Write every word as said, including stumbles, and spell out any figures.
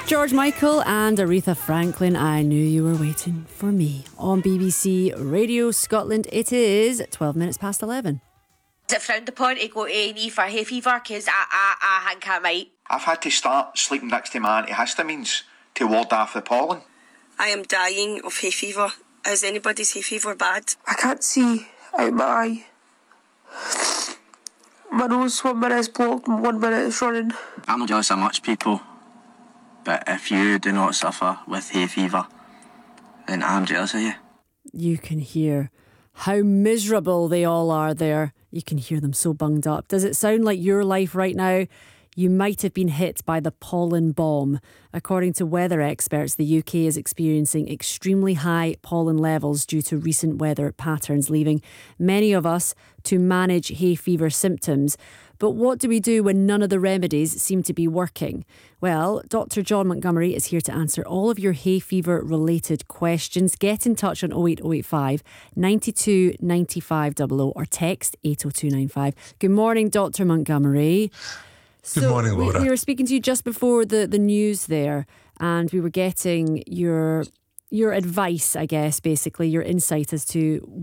George Michael and Aretha Franklin, I Knew You Were Waiting For Me. On B B C Radio Scotland, it is twelve minutes past eleven. Is it frowned upon to go to A and E for hay fever? Because I, I, I think I might. I've had to start sleeping next to my antihistamines to ward off the pollen. I am dying of hay fever. Is anybody's hay fever bad? I can't see out my eye. My nose one minute is blocked and one minute is running. I'm not jealous of much people, but if you do not suffer with hay fever, then I'm jealous of you. You can hear how miserable they all are there. You can hear them so bunged up. Does it sound like your life right now? You might have been hit by the pollen bomb. According to weather experts, the U K is experiencing extremely high pollen levels due to recent weather patterns, leaving many of us to manage hay fever symptoms. But what do we do when none of the remedies seem to be working? Well, Doctor John Montgomery is here to answer all of your hay fever related questions. Get in touch on oh eight oh eight five, nine two nine five hundred or text eight oh two nine five. Good morning, Doctor Montgomery. Good so morning, Laura. We, we were speaking to you just before the, the news there, and we were getting your your advice, I guess, basically, your insight as to